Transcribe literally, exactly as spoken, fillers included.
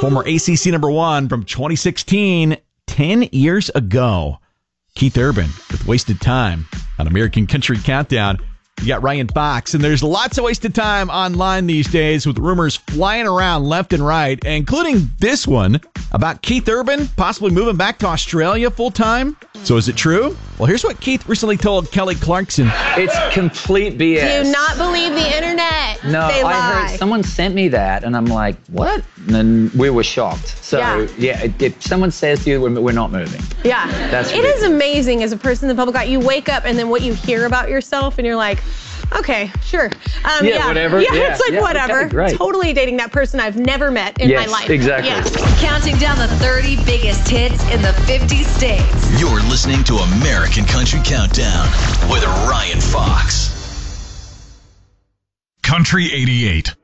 Former A C C number one from twenty sixteen, ten years ago. Keith Urban with Wasted Time on American Country Countdown. You got Ryan Fox, and there's lots of wasted time online these days with rumors flying around left and right, including this one about Keith Urban possibly moving back to Australia full-time. So is it true? Well, here's what Keith recently told Kelly Clarkson. It's complete B S. Do not believe the internet. No, they lie. I heard someone sent me that, and I'm like, what? And then we were shocked. So, Yeah. yeah, if- if someone says to you, we're, we're not moving. Yeah. That's it weird. is amazing as a person in the public eye. You wake up and then what you hear about yourself and you're like, okay, sure. Um, Yeah, whatever. Yeah, Yeah, it's like yeah, whatever. okay, great. Totally dating that person I've never met in Yes, my life. exactly. Yeah. Counting down the thirty biggest hits in the fifty states. You're listening to American Country Countdown with Ryan Fox. Country eighty-eight.